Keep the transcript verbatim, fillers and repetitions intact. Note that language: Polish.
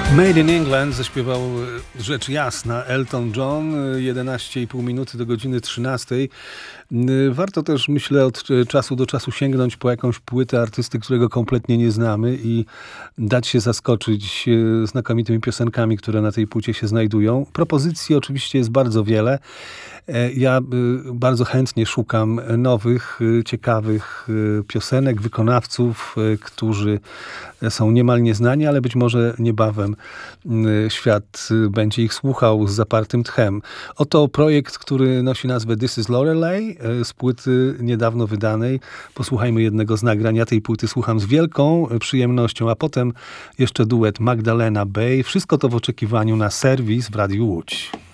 Made in England zaśpiewał rzecz jasna Elton John, jedenaście i pół minuty do godziny trzynastej. Warto też, myślę, od czasu do czasu sięgnąć po jakąś płytę artysty, którego kompletnie nie znamy i dać się zaskoczyć znakomitymi piosenkami, które na tej płycie się znajdują. Propozycji oczywiście jest bardzo wiele. Ja bardzo chętnie szukam nowych, ciekawych piosenek, wykonawców, którzy są niemal nieznani, ale być może niebawem świat będzie ich słuchał z zapartym tchem. Oto projekt, który nosi nazwę This is Lorelei, z płyty niedawno wydanej. Posłuchajmy jednego z nagrań. Ja tej płyty słucham z wielką przyjemnością, a potem jeszcze duet Magdalena Bay. Wszystko to w oczekiwaniu na serwis w Radiu Łódź.